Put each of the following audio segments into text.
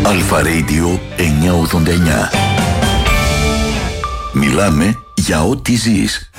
Αλφα Radio 989. Μιλάμε για ό,τι ζεις.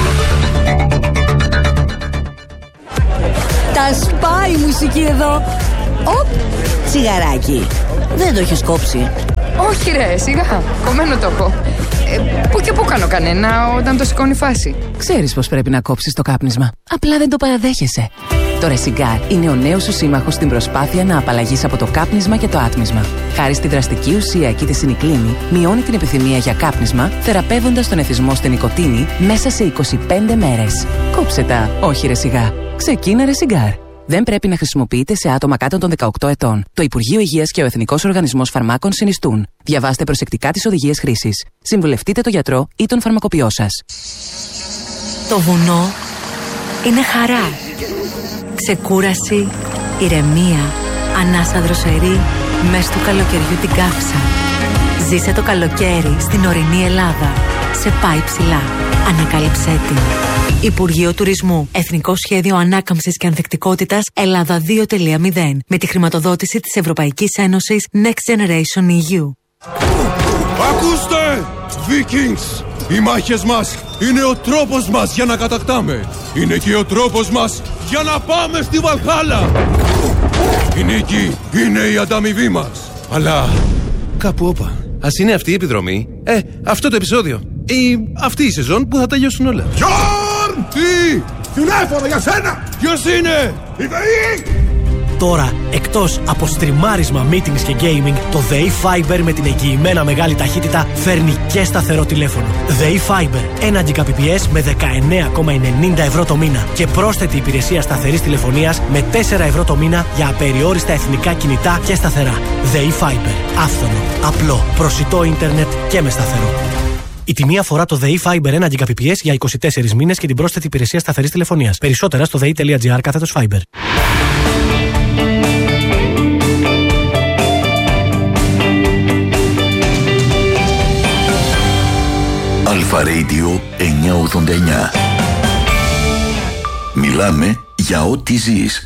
Τα σπάει η μουσική εδώ. Οπ, τσιγαράκι. Δεν το έχεις κόψει? Όχι ρε, σιγά, κομμένο το έχω. Πού και πού κάνω κανένα όταν το σηκώνει φάση. Ξέρεις πως πρέπει να κόψεις το κάπνισμα. Απλά δεν το παραδέχεσαι. Το Ρεσιγκάρ είναι ο νέος σου σύμμαχος στην προσπάθεια να απαλλαγείς από το κάπνισμα και το άτμισμα. Χάρη στη δραστική ουσία κητεσινικλίνη, μειώνει την επιθυμία για κάπνισμα, θεραπεύοντας τον εθισμό στην νοικοτήνη μέσα σε 25 μέρες. Κόψε τα, όχι Ρεσιγκάρ. Ξεκίνα Ρεσιγκάρ. Δεν πρέπει να χρησιμοποιείται σε άτομα κάτω των 18 ετών. Το Υπουργείο Υγείας και ο Εθνικός Οργανισμός Φαρμάκων συνιστούν. Διαβάστε προσεκτικά τις οδηγίες χρήσης. Συμβουλευτείτε τον γιατρό ή τον φαρμακοποιό σας. Το βουνό είναι χαρά. Ξεκούραση, ηρεμία, ανάσα δροσερή, μες του καλοκαιριού την καύσα. Ζήσε το καλοκαίρι στην ορεινή Ελλάδα. Σε πάει ψηλά. Ανακάλυψέ την. Υπουργείο Τουρισμού. Εθνικό Σχέδιο Ανάκαμψης και Ανθεκτικότητας Ελλάδα 2.0. Με τη χρηματοδότηση της Ευρωπαϊκής Ένωσης Next Generation EU. Ακούστε! Vikings! Οι μάχες μας είναι ο τρόπος μας για να κατακτάμε. Είναι και ο τρόπος μας για να πάμε στη Βαλχάλα. Η νίκη είναι η ανταμοιβή μας. Αλλά κάπου όπα. Ας είναι αυτή η επιδρομή, αυτό το επεισόδιο ή αυτή η σεζόν που θα τελειώσουν όλα. Γιόρν! Τι! Τηλέφωνο για σένα! Ποιος είναι? Η ΔΕΗ! Τώρα, εκτός από στριμάρισμα, meetings και gaming, το ΔΕΗ Fiber με την εγγυημένα μεγάλη ταχύτητα φέρνει και σταθερό τηλέφωνο. ΔΕΗ Fiber, 1 Gbps με 19,90 ευρώ το μήνα και πρόσθετη υπηρεσία σταθερής τηλεφωνίας με 4 ευρώ το μήνα για απεριόριστα εθνικά κινητά και σταθερά. ΔΕΗ Fiber, άφθονο, απλό, προσιτό ίντερνετ και με σταθερό. Η τιμή αφορά το ΔΕΗ Fiber 1 Gbps για 24 μήνες και την πρόσθετη υπηρεσία σταθερής τηλεφωνίας. Περισσότερα στο dei.gr/Fiber. Αλφα Radio 989. Μιλάμε για ό,τι ζεις.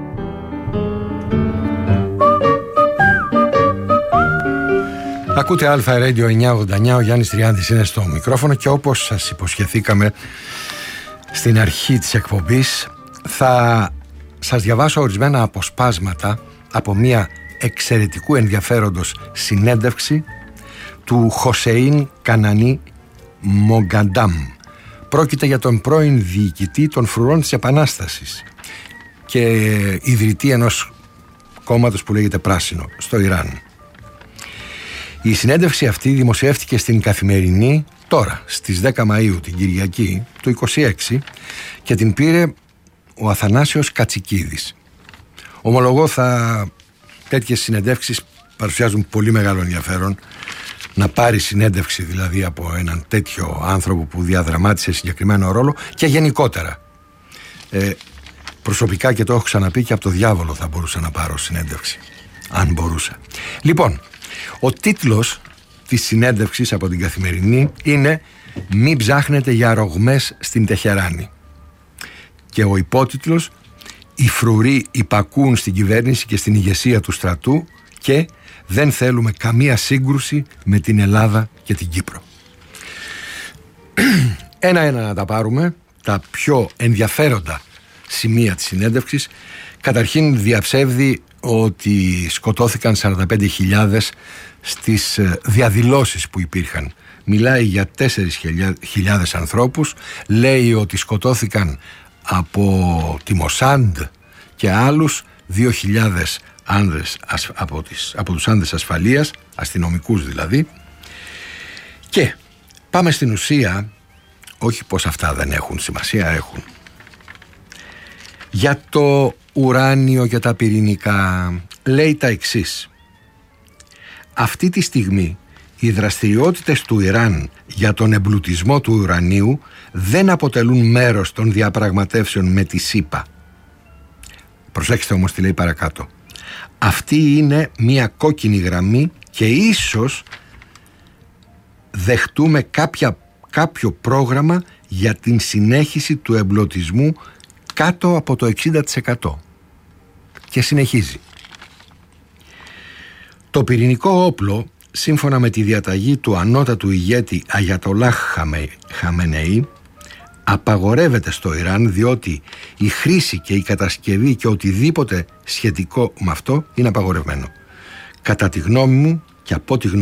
Ακούτε Αλφα Radio 989, ο Γιάννης Τριάντης είναι στο μικρόφωνο και όπως σας υποσχεθήκαμε στην αρχή της εκπομπής θα σας διαβάσω ορισμένα αποσπάσματα από μια εξαιρετικού ενδιαφέροντος συνέντευξη του Χοσέιν Κανανί Μογκαντάμ. Πρόκειται για τον πρώην διοικητή των φρουρών της Επανάστασης και ιδρυτή ενός κόμματος που λέγεται Πράσινο στο Ιράν. Η συνέντευξη αυτή δημοσιεύτηκε στην Καθημερινή τώρα στις 10 Μαΐου την Κυριακή του 26 και την πήρε ο Αθανάσιος Κατσικίδης. Ομολογώ τέτοιες συνεντεύξεις παρουσιάζουν πολύ μεγάλο ενδιαφέρον. Να πάρει συνέντευξη δηλαδή από έναν τέτοιο άνθρωπο που διαδραμάτισε συγκεκριμένο ρόλο και γενικότερα. Προσωπικά και το έχω ξαναπεί και από το διάβολο θα μπορούσα να πάρω συνέντευξη. Αν μπορούσα. Λοιπόν, ο τίτλος της συνέντευξης από την Καθημερινή είναι «Μην ψάχνετε για ρογμές στην Τεχεράνη». Και ο υπότιτλος «Οι φρουροί υπακούν στην κυβέρνηση και στην ηγεσία του στρατού και δεν θέλουμε καμία σύγκρουση με την Ελλάδα και την Κύπρο». Ένα-ένα να τα πάρουμε, τα πιο ενδιαφέροντα σημεία της συνέντευξης. Καταρχήν διαψεύδει ότι σκοτώθηκαν 45.000 στις διαδηλώσεις που υπήρχαν. Μιλάει για 4.000 ανθρώπους, λέει ότι σκοτώθηκαν από τη Μοσάντ και άλλους 2.000 άνδρες από τους άνδρες ασφαλείας, αστυνομικούς δηλαδή. Και πάμε στην ουσία, όχι πως αυτά δεν έχουν σημασία, έχουν. Για το ουράνιο και τα πυρηνικά λέει τα εξής: αυτή τη στιγμή οι δραστηριότητες του Ιράν για τον εμπλουτισμό του ουρανίου δεν αποτελούν μέρος των διαπραγματεύσεων με τη ΣΥΠΑ. Προσέξτε όμως τι λέει παρακάτω. Αυτή είναι μια κόκκινη γραμμή και ίσως δεχτούμε κάποιο πρόγραμμα για την συνέχιση του εμπλουτισμού κάτω από το 60%. Και συνεχίζει. Το πυρηνικό όπλο, σύμφωνα με τη διαταγή του ανώτατου ηγέτη Αγιατολάχ Χαμενεή, απαγορεύεται στο Ιράν, διότι η χρήση και η κατασκευή και οτιδήποτε σχετικό με αυτό είναι απαγορευμένο. Κατά τη γνώμη μου και από τη γνώμη